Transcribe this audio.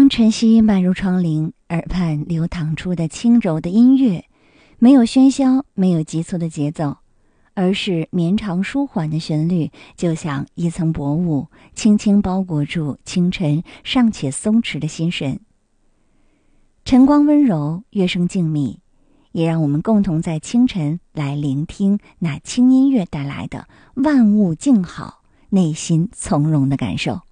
晨曦漫入窗棂，耳畔流淌出的轻柔的音乐，没有喧嚣，没有急促的节奏，而是绵长舒缓的旋律，就像一层薄雾，轻轻包裹住清晨尚且松弛的心神。晨光温柔，乐声静谧，也让我们共同在清晨来聆听那轻音乐带来的万物静好、内心从容的感受。